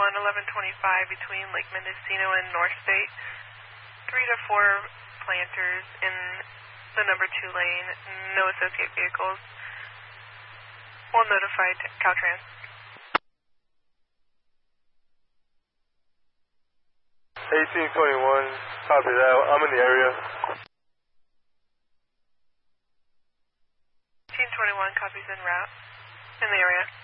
1125 between Lake Mendocino and North State. 3 to 4 planters in the number 2 lane, no associate vehicles. We'll notify Caltrans. 1821, copy that. I'm in the area. 1821 copies en route in the area.